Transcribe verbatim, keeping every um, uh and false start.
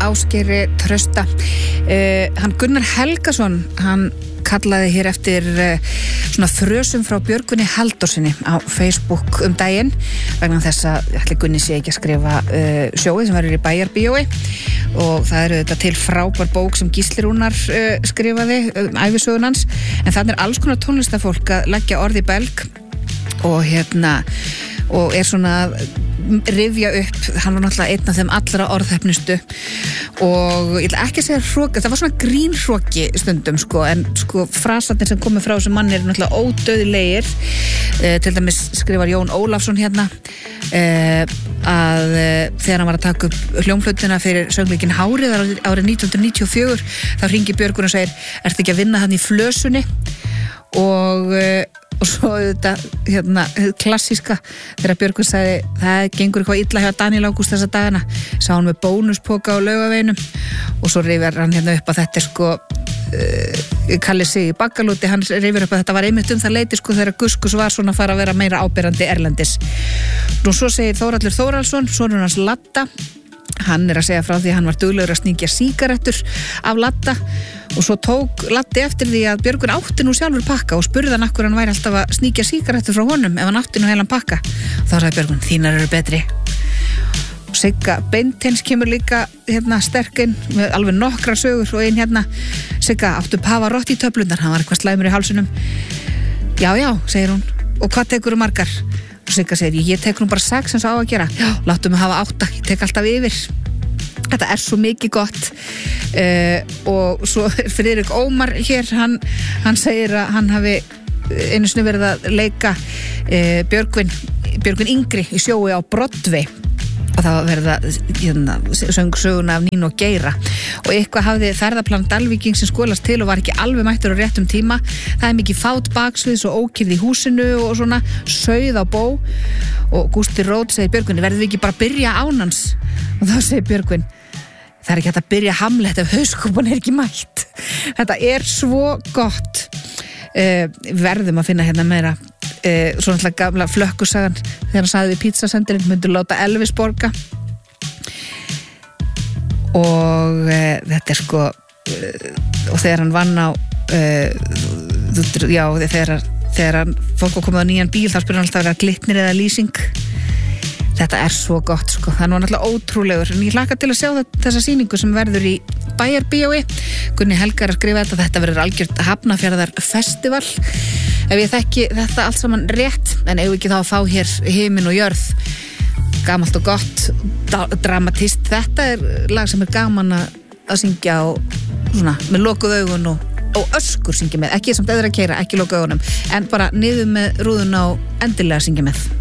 Ásgeiri Trausta. uh, Hann Gunnar Helgason, hann kallaði hér eftir uh, svona þrösum frá Björgvini Halldórsinni á Facebook um daginn vegna þess að ætli Gunni sé ekki að skrifa uh, sjóið sem verður í Bæjarbíói og það eru þetta til frábær bók sem Gísli Rúnar uh, skrifaði um ævisögun hans, en þannig er alls konar tónlistafólk að leggja orð í belg og hérna og er svona rifja upp, hann var náttúrulega einn af þeim allra orðhefnustu og ég ætla ekki að segja hróki, það var svona grínhróki stundum sko, en sko frasarnir sem komið frá þessum manni eru náttúrulega ódauðlegir. eh, til dæmis skrifar Jón Ólafsson hérna eh, að eh, þegar hann var að taka upp hljómflutina fyrir söngleikin Hárið árið nítján hundruð níutíu og fjögur þá hringir Björgvin og segir, ertu ekki að vinna hann í Flösunni? og eh, og svo þetta hérna, klassíska þegar Björgvin sagði það gengur eitthvað illa hjá Daniel Ágúst þessa dagana, sá hann með bónuspoka á Laugaveinum og svo rifjar hann hérna upp að þetta er sko uh, Kalli sig í Baggalúti, hann rifjar upp að þetta var einmitt um það leiti sko þegar Guskus var svona að fara að vera meira áberandi erlendis. Nú svo segir Þórhallur Þórhallsson, sonur hans Latta, hann er að segja frá því að hann var duglegur að sníkja sígarettur af Latta og svo tók Latti eftir því að Björgvin átti nú sjálfur pakka og spurði hann akkur hann væri alltaf að sníkja sígarettur frá honum ef hann átti nú heilan pakka og þá sagði Björgvin, þínar eru betri. Og Sigga Beintins kemur líka hérna sterkinn með alveg nokkra sögur og ein hérna, Sigga, áttu Pavarotti töflunar, hann var eitthvað slæmur í hálsunum. Já, já, segir hún, og hvað tekur margar? Og Sigga segir, ég tek nú bara sex eins og á að gera. Já, láttu mig hafa átta, ég tek alltaf yfir. Þetta er svo mikið gott. Uh, og svo er Friðrik Ómar hér, hann, hann segir að hann hafi einu sinni verið að leika uh, Björgvin, Björgvin yngri í sjói á Broadway og það var verið að hérna, söng söguna af Nínu og Geira og eitthvað hafði ferðaplan Dalvíking sem skolast til og var ekki alveg mættur á réttum tíma. Það er mikið fát baksviðs og ókyrrð í húsinu og svona sauð á bó og Gústi Rót segir Björgvin, verðum við ekki bara að byrja ánans? Og þá segir Björgvin, það er ekki hægt að byrja Hamlet ef hauskúpan er ekki mætt. Þetta er svo gott. Uh, verðum að finna hérna meira uh, svona alltaf gamla flökkusagan þegar hann sagði við pizzasendirinn, myndu láta Elvis borga og uh, þetta er sko uh, og þegar hann vann á uh, já, þegar, þegar hann fólk var komið á nýjan bíl þá spyrir hann alltaf að vera Glitnir eða lýsing. Þetta er svo gott sko, það er nú náttúrulega ótrúlegur en ég hlakka til að sjá þetta, þessa sýningu sem verður í Bæjarbíói. Gunni Helgar að skrifa þetta, þetta verður algjört Hafnarfjarðar festival ef ég þekki þetta allt saman rétt, en ef ekki þá að fá hér himinn og jörð, gamalt og gott dramatist. Þetta er lag sem er gaman að syngja og svona með lokuð augun og, og öskur syngja með, ekki samt eða að keyra, ekki lokuð augunum en bara niður með rúðuna og endilega syngja með.